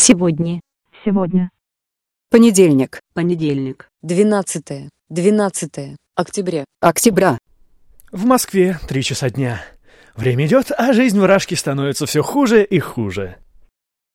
Сегодня. Сегодня. Понедельник. 12 октября. Октября. В Москве 3 часа дня. Время идет, а жизнь в Рашке становится все хуже и хуже.